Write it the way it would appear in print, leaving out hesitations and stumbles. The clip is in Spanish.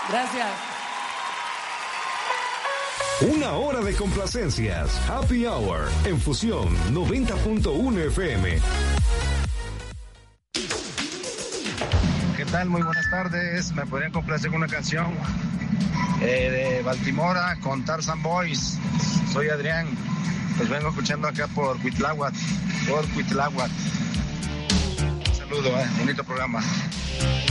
Gracias. Una hora de complacencias. Happy Hour en Fusión 90.1 FM. ¿Qué tal? Muy buenas tardes. ¿Me podrían complacer con una canción de Baltimora con Tarzan Boys? Soy Adrián. Los vengo escuchando acá por Cuitláhuac. Un saludo, bonito programa.